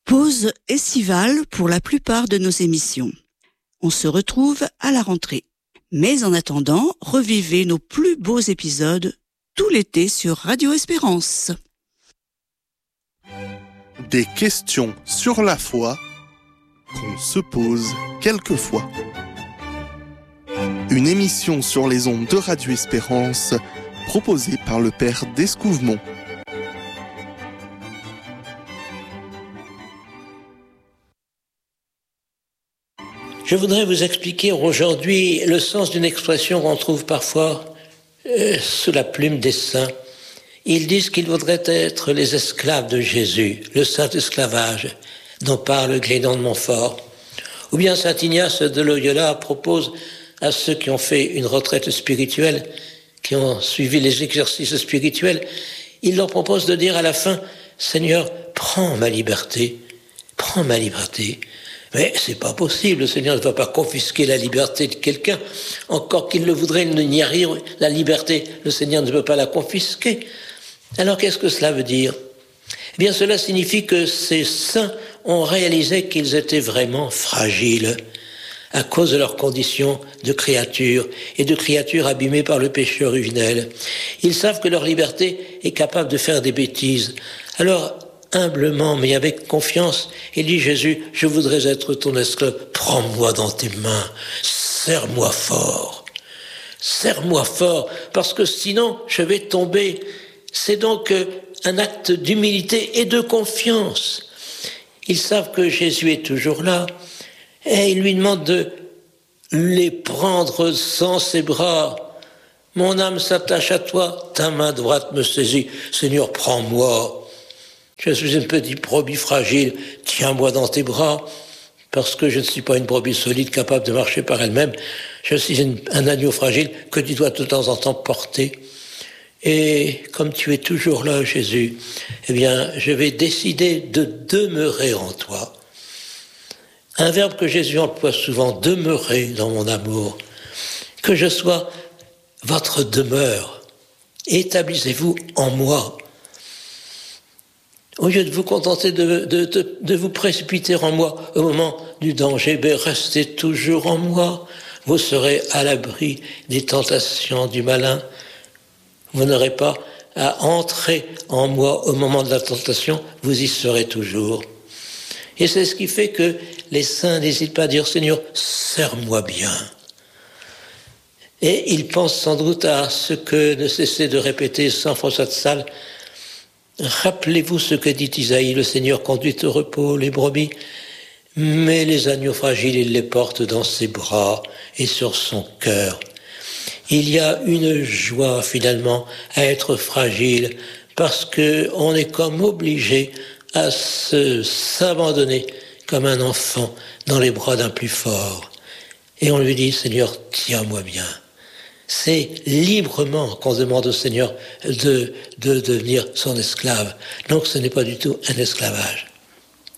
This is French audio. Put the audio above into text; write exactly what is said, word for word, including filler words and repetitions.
Pause estivale pour la plupart de nos émissions. On se retrouve à la rentrée. Mais en attendant, revivez nos plus beaux épisodes tout l'été sur Radio Espérance. Des questions sur la foi qu'on se pose quelquefois. Une émission sur les ondes de Radio Espérance proposée par le Père d'Escouvemont. Je voudrais vous expliquer aujourd'hui le sens d'une expression qu'on trouve parfois euh, sous la plume des saints. Ils disent qu'ils voudraient être les esclaves de Jésus, le saint esclavage dont parle Glénon de Montfort. Ou bien saint Ignace de Loyola propose à ceux qui ont fait une retraite spirituelle, qui ont suivi les exercices spirituels, il leur propose de dire à la fin « Seigneur, prends ma liberté, prends ma liberté ». Mais c'est pas possible, le Seigneur ne va pas confisquer la liberté de quelqu'un, encore qu'il le voudrait, il n'y arrive, la liberté, le Seigneur ne peut pas la confisquer. Alors qu'est-ce que cela veut dire ? Eh bien cela signifie que ces saints ont réalisé qu'ils étaient vraiment fragiles à cause de leur condition de créatures et de créatures abîmées par le péché originel. Ils savent que leur liberté est capable de faire des bêtises. Alors, humblement, mais avec confiance, il dit Jésus, je voudrais être ton esclave, prends-moi dans tes mains, serre-moi fort, serre-moi fort, parce que sinon je vais tomber. C'est donc un acte d'humilité et de confiance. Ils savent que Jésus est toujours là, et il lui demande de les prendre sans ses bras. Mon âme s'attache à toi, ta main droite me saisit. Seigneur, prends-moi. Je suis une petite brebis fragile, tiens-moi dans tes bras, parce que je ne suis pas une brebis solide capable de marcher par elle-même. Je suis une, un agneau fragile que tu dois de temps en temps porter. Et comme tu es toujours là, Jésus, eh bien, je vais décider de demeurer en toi. Un verbe que Jésus emploie souvent, demeurer dans mon amour. Que je sois votre demeure. Établissez-vous en moi. Au lieu de vous contenter de, de, de, de vous précipiter en moi au moment du danger, ben restez toujours en moi. Vous serez à l'abri des tentations du malin. Vous n'aurez pas à entrer en moi au moment de la tentation, vous y serez toujours. Et c'est ce qui fait que les saints n'hésitent pas à dire « Seigneur, serre-moi bien ». Et ils pensent sans doute à ce que ne cessait de répéter saint François de Sales. Rappelez-vous ce que dit Isaïe, le Seigneur conduit au repos les brebis, mais les agneaux fragiles, il les porte dans ses bras et sur son cœur. Il y a une joie finalement à être fragile parce qu'on est comme obligé à se, s'abandonner comme un enfant dans les bras d'un plus fort. Et on lui dit, Seigneur, tiens-moi bien. C'est librement qu'on demande au Seigneur de, de devenir son esclave. Donc ce n'est pas du tout un esclavage.